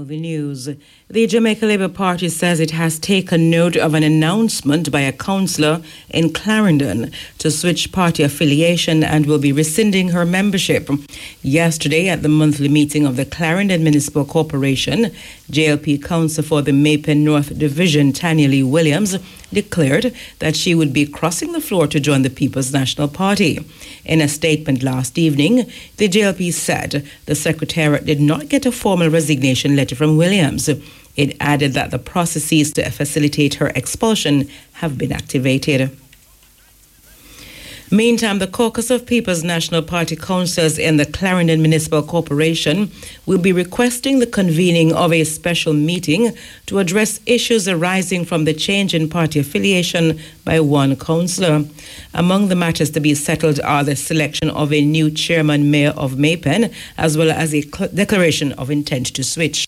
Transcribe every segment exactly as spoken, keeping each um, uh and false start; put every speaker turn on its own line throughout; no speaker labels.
the news. The Jamaica Labour Party says it has taken note of an announcement by a councillor in Clarendon to switch party affiliation and will be rescinding her membership. Yesterday, at the monthly meeting of the Clarendon Municipal Corporation, J L P councillor for the Maypen North Division, Tanya Lee Williams, declared that she would be crossing the floor to join the People's National Party. In a statement last evening, the J L P said the Secretariat did not get a formal resignation letter from Williams. It added that the processes to facilitate her expulsion have been activated. Meantime, the caucus of People's National Party councillors in the Clarendon Municipal Corporation will be requesting the convening of a special meeting to address issues arising from the change in party affiliation by one councillor. Among the matters to be settled are the selection of a new chairman mayor of Maypen, as well as a declaration of intent to switch.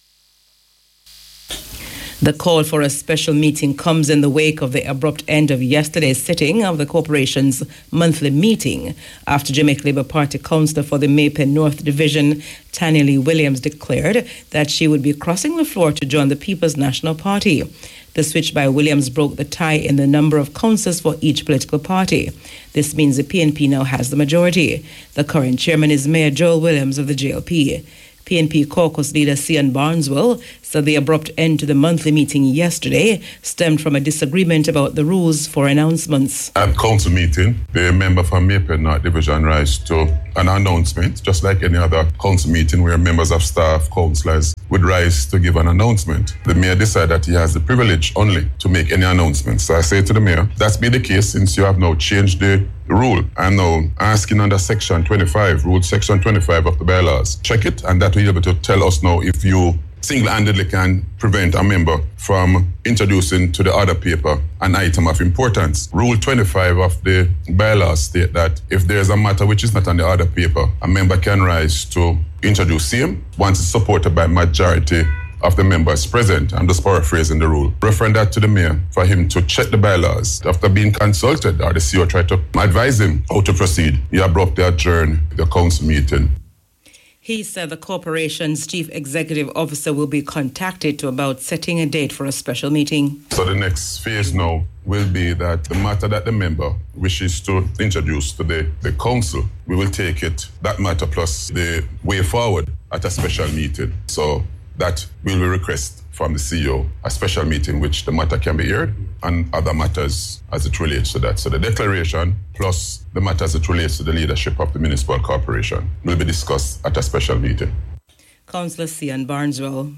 The call for a special meeting comes in the wake of the abrupt end of yesterday's sitting of the corporation's monthly meeting, after Jamaica Labour Party councillor for the Maypen North Division, Tanya Lee Williams, declared that she would be crossing the floor to join the People's National Party. The switch by Williams broke the tie in the number of councillors for each political party. This means the P N P now has the majority. The current chairman is Mayor Joel Williams of the J L P. P N P caucus leader Cian Barneswell said the abrupt end to the monthly meeting yesterday stemmed from a disagreement about the rules for announcements.
At council meeting, the member from Maypen North Division rise to an announcement, just like any other council meeting where members of staff, councillors would rise to give an announcement. The mayor decided that he has the privilege only to make any announcements. So I say to the mayor, that's been the case since you have now changed the rule. I'm now asking under section twenty-five, rule section twenty-five of the bylaws. Check it, and that will be able to tell us now if you single-handedly can prevent a member from introducing to the other paper an item of importance. Rule twenty-five of the bylaws state that if there's a matter which is not on the other paper, a member can rise to introduce him once it's supported by majority of the members present. I'm just paraphrasing the rule. Referring that to the mayor for him to check the bylaws. After being consulted, or the C E O tried to advise him how to proceed, he abruptly adjourned the council meeting.
He said the corporation's chief executive officer will be contacted to about setting a date for a special meeting.
So the next phase now will be that the matter that the member wishes to introduce to the, the council, we will take it, that matter plus the way forward at a special meeting. So that we will request from the C E O a special meeting which the matter can be heard and other matters as it relates to that. So the declaration plus the matter as it relates to the leadership of the municipal corporation will be discussed at a special meeting.
Councillor Cian Barneswell.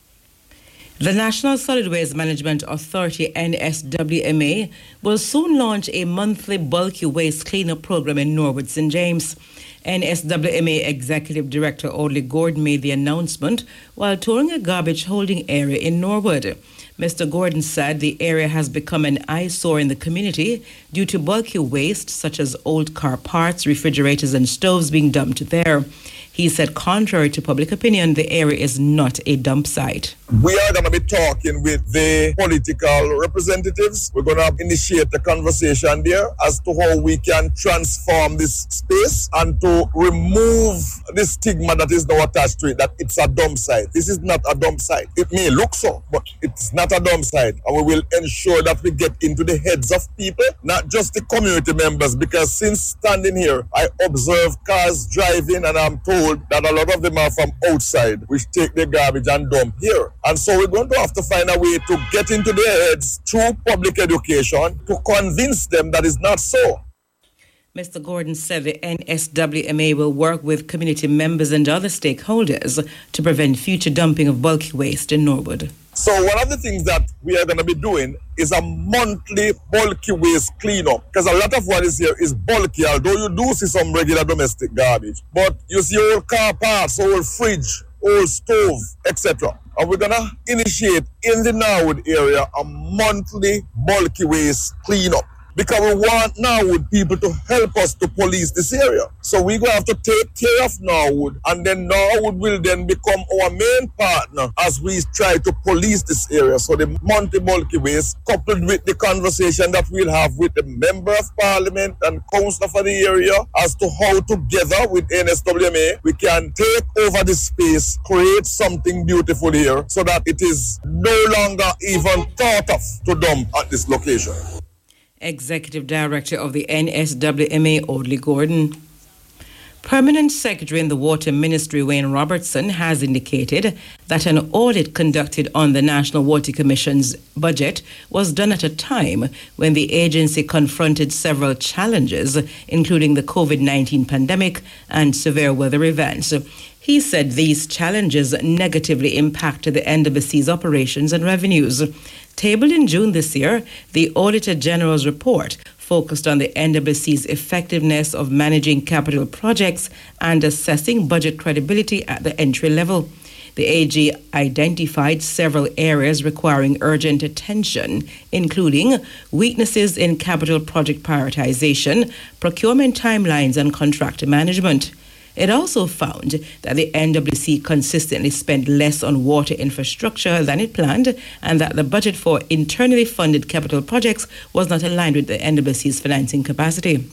The National Solid Waste Management Authority, N S W M A, will soon launch a monthly bulky waste cleanup program in Norwood Saint James. N S W M A Executive Director Audley Gordon made the announcement while touring a garbage holding area in Norwood. Mister Gordon said the area has become an eyesore in the community due to bulky waste such as old car parts, refrigerators and stoves being dumped there. He said contrary to public opinion, the area is not a dump site.
We are going to be talking with the political representatives. We're going to initiate a conversation there as to how we can transform this space and to remove the stigma that is now attached to it, that it's a dump site. This is not a dump site. It may look so, but it's not a dump site. And we will ensure that we get into the heads of people, not just the community members, because since standing here, I observe cars driving and I'm told that a lot of them are from outside, which take their garbage and dump here. And so we're going to have to find a way to get into their heads through public education to convince them that it's not so.
Mister Gordon said the N S W M A will work with community members and other stakeholders to prevent future dumping of bulky waste in Norwood.
So one of the things that we are going to be doing is a monthly bulky waste cleanup, because a lot of what is here is bulky, although you do see some regular domestic garbage. But you see old car parts, old fridge, old stove, et cetera. And we're going to initiate in the Norwood area a monthly bulky waste cleanup. because we want Norwood people to help us to police this area. So we're going to have to take care of Norwood, and then Norwood will then become our main partner as we try to police this area. So the Monty Mulkey Ways, coupled with the conversation that we'll have with the Member of Parliament and Councillor for the area as to how together with N S W M A we can take over this space, create something beautiful here so that it is no longer even thought of to dump at this location.
Executive Director of the N S W M A, Audley Gordon. Permanent Secretary in the Water Ministry, Wayne Robertson, has indicated that an audit conducted on the National Water Commission's budget was done at a time when the agency confronted several challenges, including the COVID nineteen pandemic and severe weather events. He said these challenges negatively impacted the N W C's operations and revenues. Tabled in June this year, the Auditor General's report focused on the N W C's effectiveness of managing capital projects and assessing budget credibility at the entry level. The A G identified several areas requiring urgent attention, including weaknesses in capital project prioritization, procurement timelines, and contractor management. It also found that the N W C consistently spent less on water infrastructure than it planned, and that the budget for internally funded capital projects was not aligned with the N W C's financing capacity.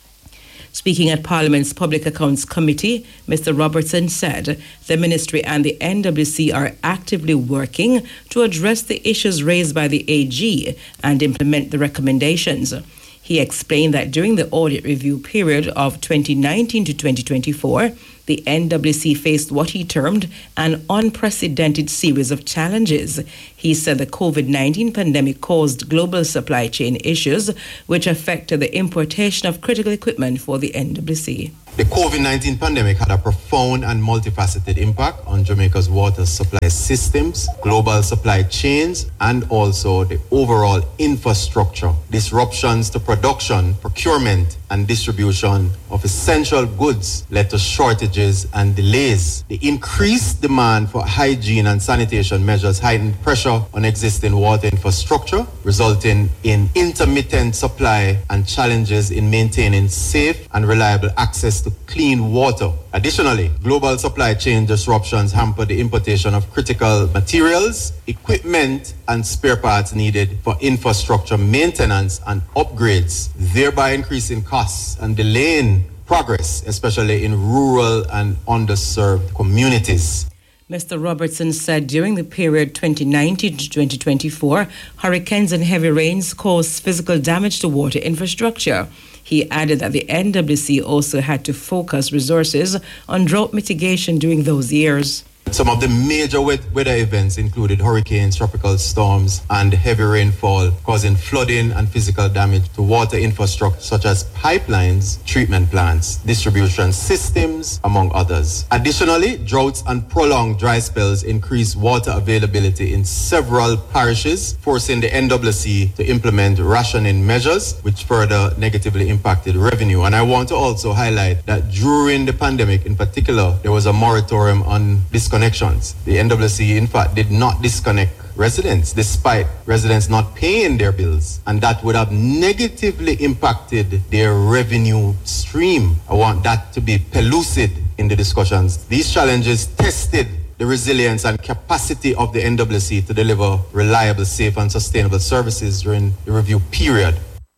Speaking at Parliament's Public Accounts Committee, Mister Robertson said the Ministry and the N W C are actively working to address the issues raised by the A G and implement the recommendations. He explained that during the audit review period of twenty nineteen to twenty twenty-four, the N W C faced what he termed an unprecedented series of challenges. He said the COVID nineteen pandemic caused global supply chain issues, which affected the importation of critical equipment for the N W C.
The COVID nineteen pandemic had a profound and multifaceted impact on Jamaica's water supply systems, global supply chains, and also the overall infrastructure. Disruptions to production, procurement, and distribution of essential goods led to shortages and delays. The increased demand for hygiene and sanitation measures heightened pressure on existing water infrastructure, resulting in intermittent supply and challenges in maintaining safe and reliable access to clean water. Additionally, global supply chain disruptions hampered the importation of critical materials, equipment, and spare parts needed for infrastructure maintenance and upgrades, thereby increasing costs and delaying progress, especially in rural and underserved communities.
Mister Robertson said during the period twenty nineteen to twenty twenty-four, hurricanes and heavy rains caused physical damage to water infrastructure. He added that the N W C also had to focus resources on drought mitigation during those years.
Some of the major weather events included hurricanes, tropical storms, and heavy rainfall, causing flooding and physical damage to water infrastructure such as pipelines, treatment plants, distribution systems, among others. Additionally, droughts and prolonged dry spells increased water availability in several parishes, forcing the N W C to implement rationing measures, which further negatively impacted revenue. And I want to also highlight that during the pandemic in particular, there was a moratorium on disconnections. The N W C, in fact, did not disconnect residents, despite residents not paying their bills, and that would have negatively impacted their revenue stream. I want that to be pellucid in the discussions. These challenges tested the resilience and capacity of the N W C to deliver reliable, safe, and sustainable services during the review period.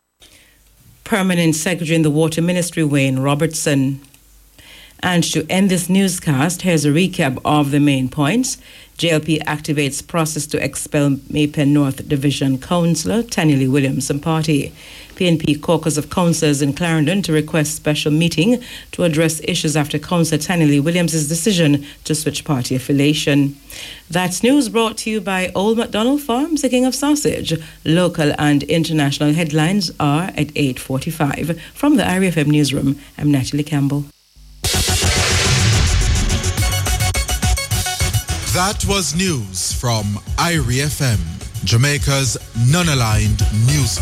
Permanent Secretary in the Water Ministry, Wayne Robertson. And to end this newscast, here's a recap of the main points. J L P activates process to expel Maypen North Division Councillor Tanili Williams and party. P N P caucus of councillors in Clarendon to request special meeting to address issues after Councillor Tanili Williams' decision to switch party affiliation. That's news brought to you by Old MacDonald Farms, the king of sausage. Local and international headlines are at eight forty-five. From the I R I F M newsroom, I'm Natalie Campbell.
That was news from I R I F M, Jamaica's non-aligned news.